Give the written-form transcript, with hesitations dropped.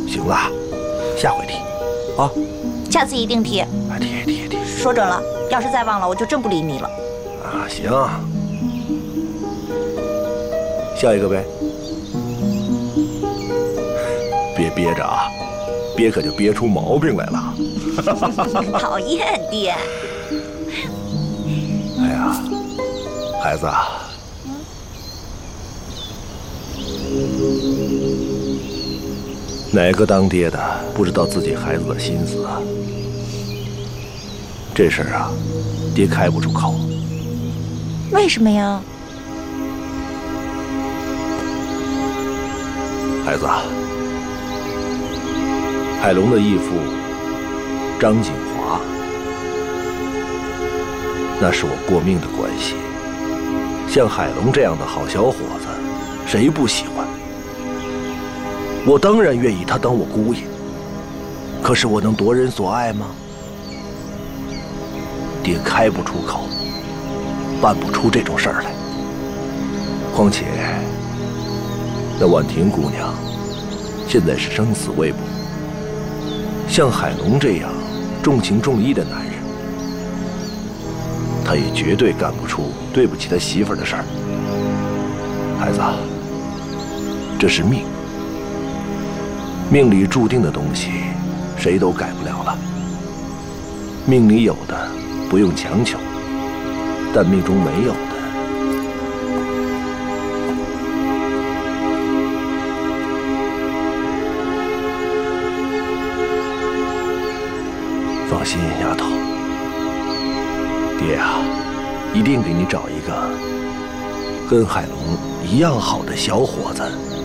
行了，下回提，啊， 下次一定提。 提。 说准了，要是再忘了，我就真不理你了。 啊，行。下一个呗。别憋着啊，憋可就憋出毛病来了。 讨厌，爹。 哎呀，孩子啊。哪个当爹的不知道自己孩子的心思啊？这事儿啊，爹开不出口。 为什么呀？ 孩子啊，海龙的义父张景华，那是我过命的关系。像海龙这样的好小伙子，谁不喜欢？我当然愿意他当我姑爷，可是我能夺人所爱吗？爹开不出口，办不出这种事儿来。况且，那婉婷姑娘现在是生死未卜，像海龙这样重情重义的男人，他也绝对干不出对不起他媳妇儿的事儿。孩子，这是命。命里注定的东西，谁都改不了了。命里有的不用强求，但命中没有的，放心，丫头，爹啊，一定给你找一个跟海龙一样好的小伙子。